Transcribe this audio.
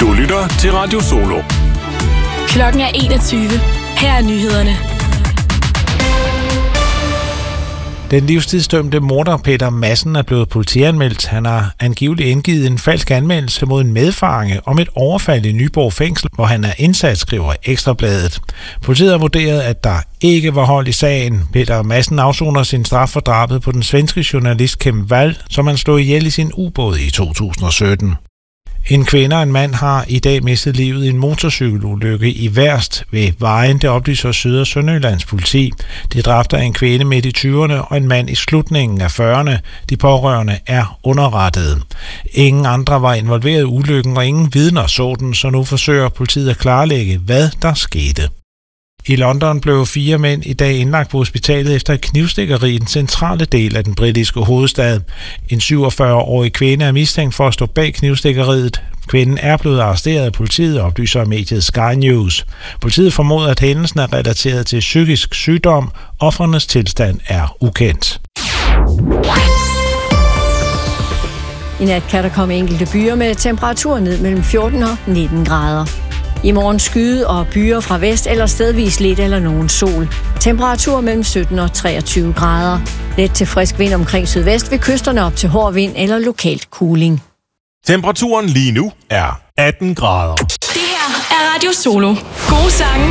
Du lytter til Radio Solo. Klokken er 21. Her er nyhederne. Den livstidsdømte morder Peter Madsen er blevet politianmeldt. Han har angiveligt indgivet en falsk anmeldelse mod en medfange om et overfald i Nyborg Fængsel, hvor han er indsat, skriver Ekstrabladet. Politiet har vurderet, at der ikke var hold i sagen. Peter Madsen afsoner sin straf for drabet på den svenske journalist Kim Wall, som han slog ihjel i sin ubåd i 2017. En kvinde og en mand har i dag mistet livet i en motorcykelulykke i Værst ved Vejen, det oplyser Syd- og Sønderjyllands politi. De dræbte en kvinde midt i 20'erne og en mand i slutningen af 40'erne. De pårørende er underrettede. Ingen andre var involveret i ulykken, og ingen vidner så den, så nu forsøger politiet at klarlægge, hvad der skete. I London blev 4 mænd i dag indlagt på hospitalet efter et knivstikkeri i den centrale del af den britiske hovedstad. En 47-årig kvinde er mistænkt for at stå bag knivstikkeriet. Kvinden er blevet arresteret af politiet, oplyser mediet Sky News. Politiet formoder, at hændelsen er relateret til psykisk sygdom. Ofrenes tilstand er ukendt. I nat kan der komme enkelte byer med temperaturer ned mellem 14 og 19 grader. I morgen skyde og byer fra vest eller stedvis lidt eller nogen sol. Temperatur mellem 17 og 23 grader. Let til frisk vind omkring sydvest ved kysterne op til hård vind eller lokalt kuling. Temperaturen lige nu er 18 grader. Det her er Radio Solo. Gode sange